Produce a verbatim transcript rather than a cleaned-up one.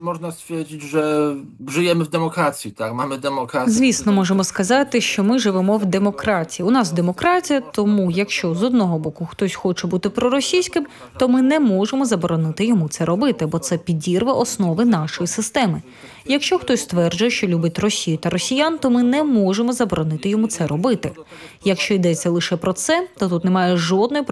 Можна stwierdzić, że żyjemy w demokracji, tak? Mamy demokrację. Звісно, можемо сказати, що ми живемо в демократії. У нас демократія, тому якщо з одного боку хтось хоче бути проросійським, то ми не можемо заборонити йому це робити, бо це підірве основи нашої системи. Якщо хтось стверджує, що любить Росію та росіян, то ми не можемо заборонити йому це робити. Якщо йдеться лише про це, то тут немає жодної